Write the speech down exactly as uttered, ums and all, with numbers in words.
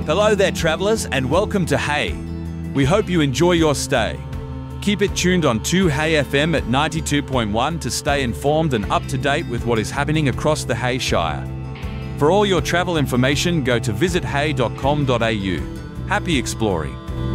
Hello there, travellers, and welcome to Hay. We hope you enjoy your stay. Keep it tuned on two Hay F M at ninety-two point one to stay informed and up to date with what is happening across the Hay Shire. For all your travel information, go to visit hay dot com dot a u. Happy exploring.